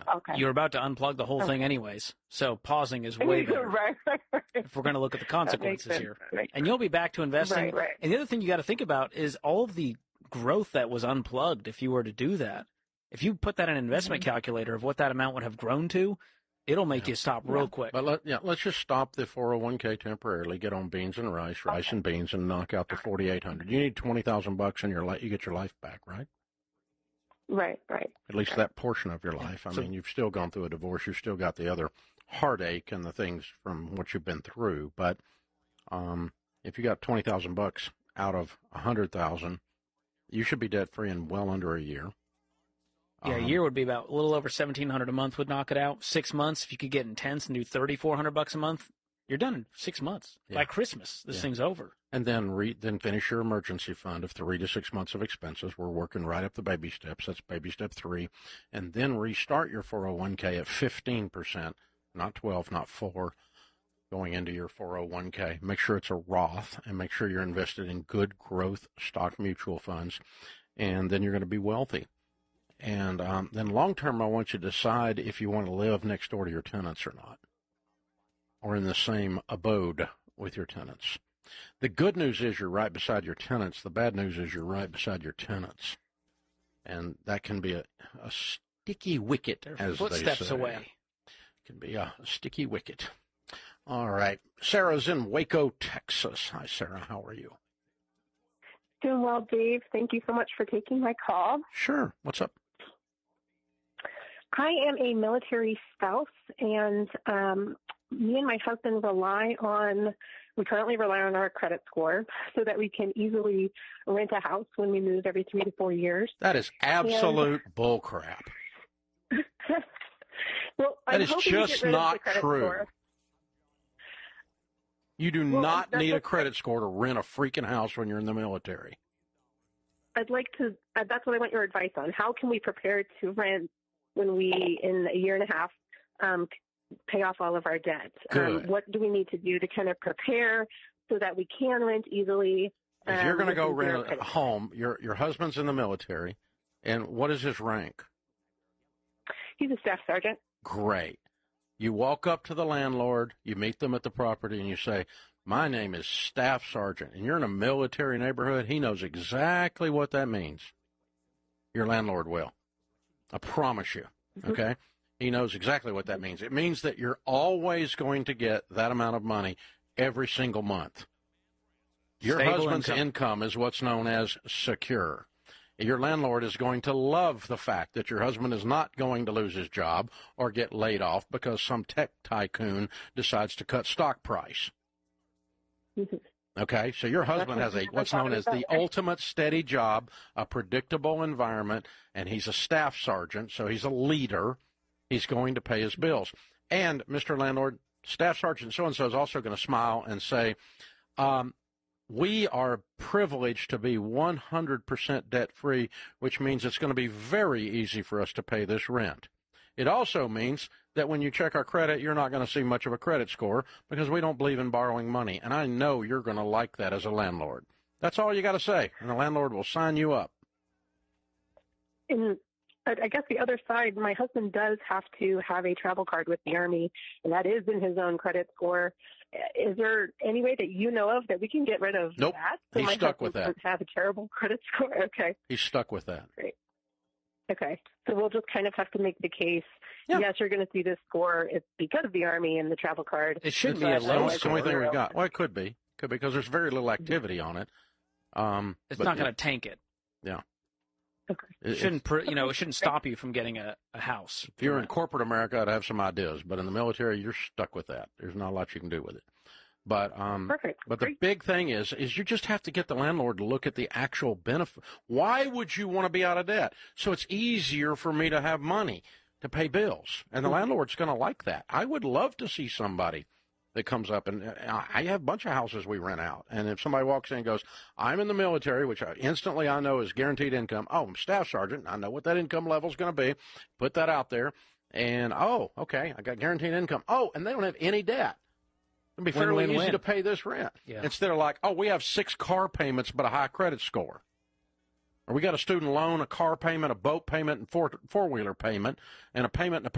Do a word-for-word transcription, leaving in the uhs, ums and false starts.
okay. You're about to unplug the whole okay. thing anyways, so pausing is way better. right, right, right. If we're going to look at the consequences here. And you'll be back to investing. Right, right. And the other thing you got to think about is all of the growth that was unplugged if you were to do that. If you put that in an investment mm-hmm. calculator of what that amount would have grown to, it'll make yeah. you stop real yeah. quick. But let, yeah, let's just stop the four oh one k temporarily, get on beans and rice, rice okay. and beans, and knock out the forty-eight hundred. You need twenty thousand bucks in your life, you get your life back, right? Right, right. At least that portion of your life. I so, mean, you've still gone through a divorce. You've still got the other heartache and the things from what you've been through. But um, if you got twenty thousand bucks out of one hundred thousand, you should be debt free in well under a year. Yeah, um, a year would be about a little over seventeen hundred a month would knock it out. Six months, if you could get intense and do thirty-four hundred bucks a month, you're done in six months. Yeah. By Christmas, this yeah. thing's over. And then re, then finish your emergency fund of three to six months of expenses. We're working right up the baby steps. That's baby step three. And then restart your four oh one k at fifteen percent, not twelve, not four, going into your four oh one k. Make sure it's a Roth and make sure you're invested in good growth stock mutual funds. And then you're going to be wealthy. And um, then long term, I want you to decide if you want to live next door to your tenants or not, or in the same abode with your tenants. The good news is you're right beside your tenants. The bad news is you're right beside your tenants. And that can be a, a sticky wicket, They're as footsteps they say. away. It can be a sticky wicket. All right. Sarah's in Waco, Texas. Hi, Sarah. How are you? Doing well, Dave. Thank you so much for taking my call. Sure. What's up? I am a military spouse, and um, me and my husband rely on, we currently rely on our credit score so that we can easily rent a house when we move every three to four years. That is absolute and, bull crap. well, that I'm is just not true. Score. You do well, not need a credit score to rent a freaking house when you're in the military. I'd like to, uh, that's what I want your advice on. How can we prepare to rent when we, in a year and a half, um, pay off all of our debt? Um, what do we need to do to kind of prepare so that we can rent easily? Um, if you're going to go rent a home, your your husband's in the military, and what is his rank? He's a staff sergeant. Great. You walk up to the landlord, you meet them at the property, and you say, my name is Staff Sergeant, and you're in a military neighborhood. He knows exactly what that means. Your landlord will. I promise you, okay? He knows exactly what that means. It means that you're always going to get that amount of money every single month. Your Stable husband's income. income is what's known as secure. Your landlord is going to love the fact that your husband is not going to lose his job or get laid off because some tech tycoon decides to cut stock price. Okay, so your husband has a what's known as the ultimate steady job, a predictable environment, and he's a staff sergeant, so he's a leader. He's going to pay his bills. And, Mister Landlord, Staff Sergeant so-and-so is also going to smile and say, um, we are privileged to be one hundred percent debt-free, which means it's going to be very easy for us to pay this rent. It also means that when you check our credit, you're not going to see much of a credit score because we don't believe in borrowing money. And I know you're going to like that as a landlord. That's all you got to say, and the landlord will sign you up. And I guess the other side, my husband does have to have a travel card with the Army, and that is in his own credit score. Is there any way that you know of that we can get rid of nope. that? So he's stuck with that. Have a terrible credit score? Okay. He's stuck with that. Great. Okay. So we'll just kind of have to make the case. Yeah. Yes, you're going to see this score. It's because of the Army and the travel card. It shouldn't be a low It's the only thing we've got. Well, it could be. Could be because there's very little activity on it. Um, it's not going to tank it. Yeah. Okay. It shouldn't, you know, it shouldn't stop you from getting a, a house. If you're in corporate America, I'd have some ideas, but in the military, you're stuck with that. There's not a lot you can do with it. But um, Perfect. But Great. the big thing is, is you just have to get the landlord to look at the actual benefit. Why would you want to be out of debt? So it's easier for me to have money to pay bills, and the landlord's going to like that. I would love to see somebody that comes up, and I have a bunch of houses we rent out, and if somebody walks in and goes, I'm in the military, which I instantly I know is guaranteed income. Oh, I'm staff sergeant. I know what that income level is going to be. Put that out there, and oh, okay, I got guaranteed income. Oh, and they don't have any debt. It'd be fairly win, easy win. to pay this rent. Yeah. Instead of like, oh, we have six car payments but a high credit score. Or we got a student loan, a car payment, a boat payment, and four, four-wheeler payment, and a payment and a